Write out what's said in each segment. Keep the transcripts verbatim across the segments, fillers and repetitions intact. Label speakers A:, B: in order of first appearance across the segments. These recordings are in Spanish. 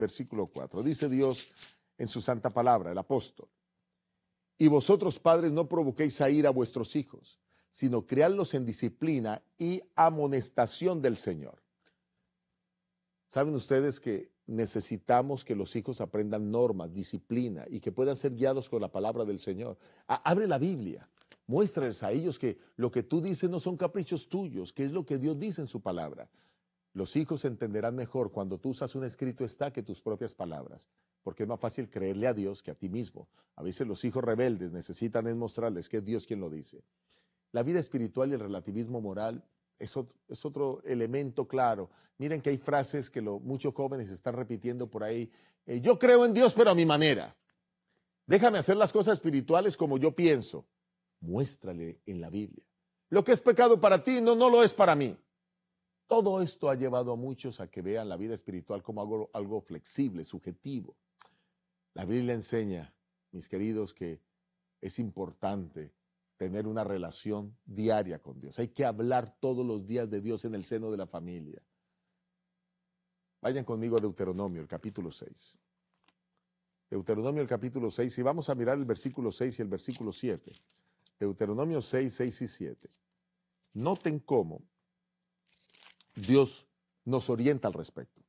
A: versículo cuatro. Dice Dios en su santa palabra, el apóstol: y vosotros, padres, no provoquéis a ira a vuestros hijos, sino criadlos en disciplina y amonestación del Señor. ¿Saben ustedes que necesitamos que los hijos aprendan normas, disciplina y que puedan ser guiados con la palabra del Señor? A- abre la Biblia, muéstrales a ellos que lo que tú dices no son caprichos tuyos, que es lo que Dios dice en su palabra. Los hijos entenderán mejor cuando tú usas un escrito está que tus propias palabras, porque es más fácil creerle a Dios que a ti mismo. A veces los hijos rebeldes necesitan es mostrarles que es Dios quien lo dice. La vida espiritual y el relativismo moral es otro, es otro elemento claro. Miren que hay frases que lo, muchos jóvenes están repitiendo por ahí. Eh, yo creo en Dios, pero a mi manera. Déjame hacer las cosas espirituales como yo pienso. Muéstrale en la Biblia. Lo que es pecado para ti, no, no lo es para mí. Todo esto ha llevado a muchos a que vean la vida espiritual como algo, algo flexible, subjetivo. La Biblia enseña, mis queridos, que es importante tener una relación diaria con Dios. Hay que hablar todos los días de Dios en el seno de la familia. Vayan conmigo a Deuteronomio, el capítulo seis. Deuteronomio, el capítulo seis, y vamos a mirar el versículo seis y el versículo siete. Deuteronomio seis, seis y siete. Noten cómo Dios nos orienta al respecto.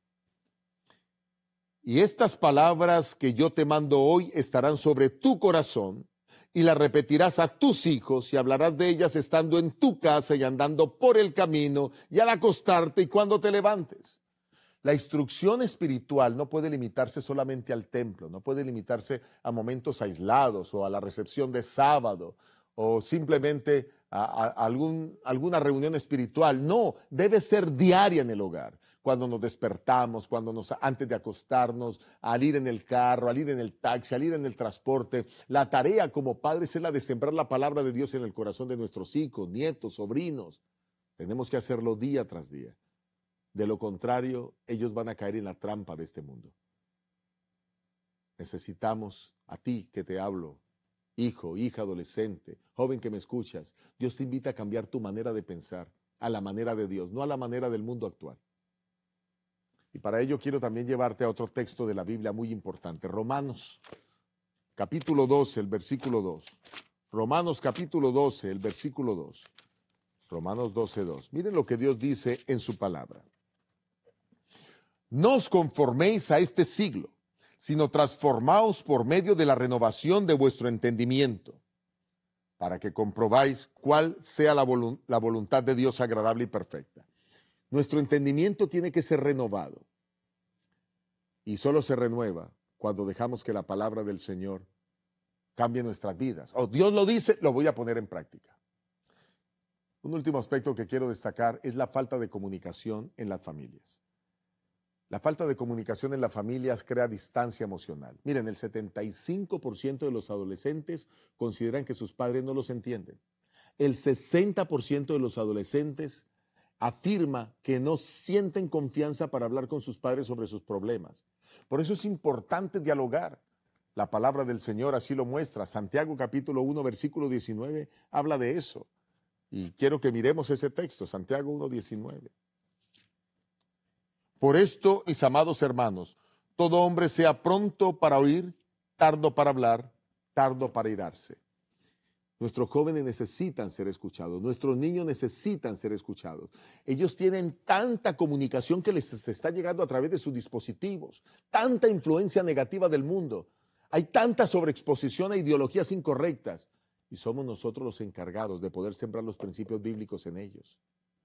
A: Y estas palabras que yo te mando hoy estarán sobre tu corazón, y las repetirás a tus hijos y hablarás de ellas estando en tu casa y andando por el camino y al acostarte y cuando te levantes. La instrucción espiritual no puede limitarse solamente al templo, no puede limitarse a momentos aislados o a la recepción de sábado o simplemente a, a, a algún, alguna reunión espiritual. No, debe ser diaria en el hogar. Cuando nos despertamos, cuando nos, antes de acostarnos, al ir en el carro, al ir en el taxi, al ir en el transporte. La tarea como padres es la de sembrar la palabra de Dios en el corazón de nuestros hijos, nietos, sobrinos. Tenemos que hacerlo día tras día. De lo contrario, ellos van a caer en la trampa de este mundo. Necesitamos a ti que te hablo, hijo, hija, adolescente, joven que me escuchas. Dios te invita a cambiar tu manera de pensar a la manera de Dios, no a la manera del mundo actual. Y para ello quiero también llevarte a otro texto de la Biblia muy importante. Romanos, capítulo doce, el versículo dos. Romanos, capítulo doce, el versículo dos. Romanos doce, dos. Miren lo que Dios dice en su palabra. No os conforméis a este siglo, sino transformaos por medio de la renovación de vuestro entendimiento, para que comprobáis cuál sea la, volun- la voluntad de Dios agradable y perfecta. Nuestro entendimiento tiene que ser renovado, y solo se renueva cuando dejamos que la palabra del Señor cambie nuestras vidas. Oh, Dios lo dice, lo voy a poner en práctica. Un último aspecto que quiero destacar es la falta de comunicación en las familias. La falta de comunicación en las familias crea distancia emocional. Miren, el setenta y cinco por ciento de los adolescentes consideran que sus padres no los entienden. El sesenta por ciento de los adolescentes afirma que no sienten confianza para hablar con sus padres sobre sus problemas. Por eso es importante dialogar. La palabra del Señor así lo muestra. Santiago capítulo uno, versículo diecinueve, habla de eso. Y quiero que miremos ese texto, Santiago uno, diecinueve. Por esto, mis amados hermanos, todo hombre sea pronto para oír, tardo para hablar, tardo para irarse. Nuestros jóvenes necesitan ser escuchados, nuestros niños necesitan ser escuchados. Ellos tienen tanta comunicación que les está llegando a través de sus dispositivos, tanta influencia negativa del mundo. Hay tanta sobreexposición a ideologías incorrectas y somos nosotros los encargados de poder sembrar los principios bíblicos en ellos.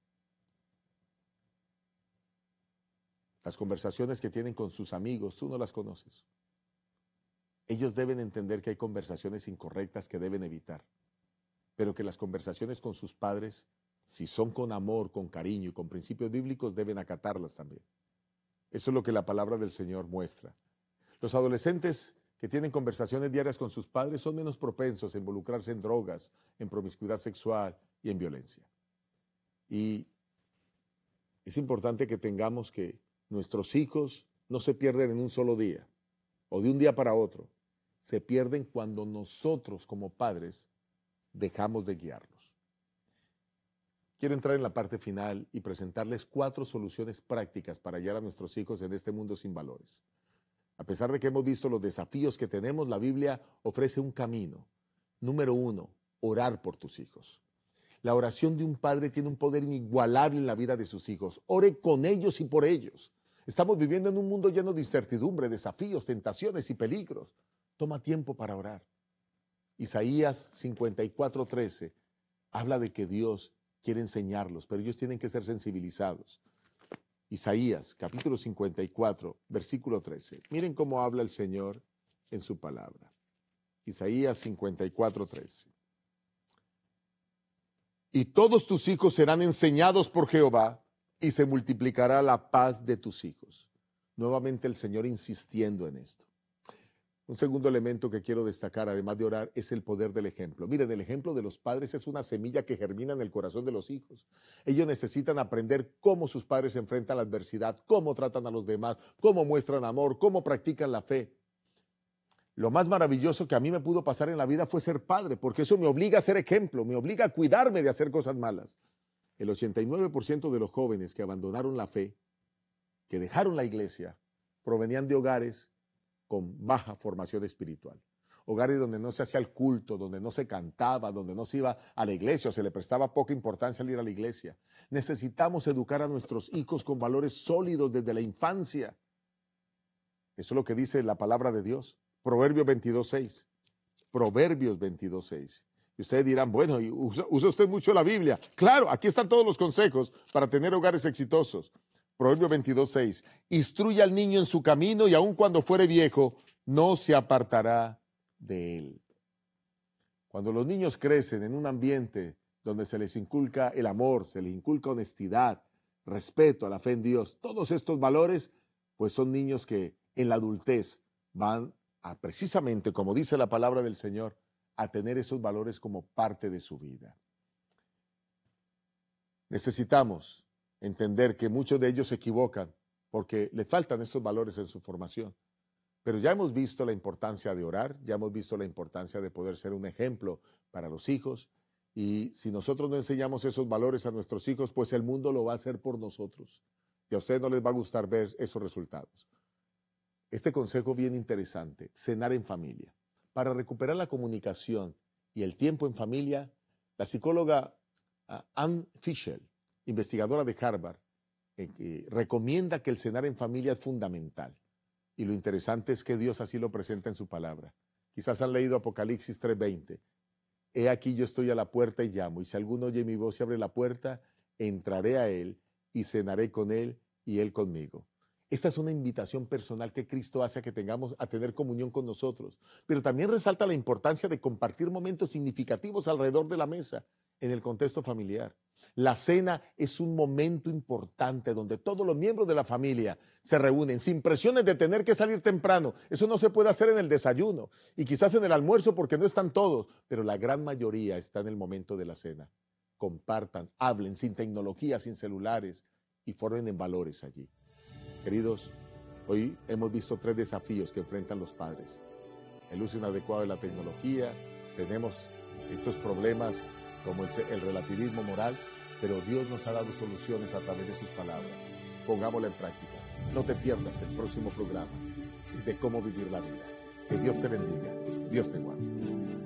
A: Las conversaciones que tienen con sus amigos, tú no las conoces. Ellos deben entender que hay conversaciones incorrectas que deben evitar, pero que las conversaciones con sus padres, si son con amor, con cariño y con principios bíblicos, deben acatarlas también. Eso es lo que la palabra del Señor muestra. Los adolescentes que tienen conversaciones diarias con sus padres son menos propensos a involucrarse en drogas, en promiscuidad sexual y en violencia. Y es importante que tengamos que nuestros hijos no se pierden en un solo día o de un día para otro. Se pierden cuando nosotros como padres dejamos de guiarlos. Quiero entrar en la parte final y presentarles cuatro soluciones prácticas para guiar a nuestros hijos en este mundo sin valores. A pesar de que hemos visto los desafíos que tenemos, la Biblia ofrece un camino. Número uno, orar por tus hijos. La oración de un padre tiene un poder inigualable en la vida de sus hijos. Ore con ellos y por ellos. Estamos viviendo en un mundo lleno de incertidumbre, desafíos, tentaciones y peligros. Toma tiempo para orar. Isaías cincuenta y cuatro, trece habla de que Dios quiere enseñarlos, pero ellos tienen que ser sensibilizados. Isaías, capítulo cincuenta y cuatro, versículo trece. Miren cómo habla el Señor en su palabra. Isaías cincuenta y cuatro, trece. Y todos tus hijos serán enseñados por Jehová, y se multiplicará la paz de tus hijos. Nuevamente el Señor insistiendo en esto. Un segundo elemento que quiero destacar, además de orar, es el poder del ejemplo. Miren, el ejemplo de los padres es una semilla que germina en el corazón de los hijos. Ellos necesitan aprender cómo sus padres enfrentan la adversidad, cómo tratan a los demás, cómo muestran amor, cómo practican la fe. Lo más maravilloso que a mí me pudo pasar en la vida fue ser padre, porque eso me obliga a ser ejemplo, me obliga a cuidarme de hacer cosas malas. El ochenta y nueve por ciento de los jóvenes que abandonaron la fe, que dejaron la iglesia, provenían de hogares con baja formación espiritual. Hogares donde no se hacía el culto, donde no se cantaba, donde no se iba a la iglesia o se le prestaba poca importancia al ir a la iglesia. Necesitamos educar a nuestros hijos con valores sólidos desde la infancia. Eso es lo que dice la palabra de Dios. Proverbios veintidós, seis. Proverbios veintidós, seis. Y ustedes dirán, bueno, ¿usa, usa usted mucho la Biblia? Claro, aquí están todos los consejos para tener hogares exitosos. Proverbios veintidós, seis. Instruye al niño en su camino y aun cuando fuere viejo, no se apartará de él. Cuando los niños crecen en un ambiente donde se les inculca el amor, se les inculca honestidad, respeto a la fe en Dios, todos estos valores, pues son niños que en la adultez van a precisamente, como dice la palabra del Señor, a tener esos valores como parte de su vida. Necesitamos entender que muchos de ellos se equivocan porque le faltan esos valores en su formación. Pero ya hemos visto la importancia de orar, ya hemos visto la importancia de poder ser un ejemplo para los hijos, y si nosotros no enseñamos esos valores a nuestros hijos, pues el mundo lo va a hacer por nosotros. Y a ustedes no les va a gustar ver esos resultados. Este consejo bien interesante, cenar en familia. Para recuperar la comunicación y el tiempo en familia, la psicóloga uh, Ann Fischel, investigadora de Harvard, eh, eh, recomienda que el cenar en familia es fundamental. Y lo interesante es que Dios así lo presenta en su palabra. Quizás han leído Apocalipsis tres veinte. He aquí yo estoy a la puerta y llamo, y si alguno oye mi voz y abre la puerta, entraré a él y cenaré con él y él conmigo. Esta es una invitación personal que Cristo hace a que tengamos a tener comunión con nosotros, pero también resalta la importancia de compartir momentos significativos alrededor de la mesa en el contexto familiar. La cena es un momento importante donde todos los miembros de la familia se reúnen sin presiones de tener que salir temprano. Eso no se puede hacer en el desayuno y quizás en el almuerzo porque no están todos, pero la gran mayoría está en el momento de la cena. Compartan, hablen sin tecnología, sin celulares y formen en valores allí. Queridos, hoy hemos visto tres desafíos que enfrentan los padres. El uso inadecuado de la tecnología, tenemos estos problemas como el, el relativismo moral, pero Dios nos ha dado soluciones a través de sus palabras. Pongámosla en práctica. No te pierdas el próximo programa de Cómo Vivir la Vida. Que Dios te bendiga. Dios te guarde.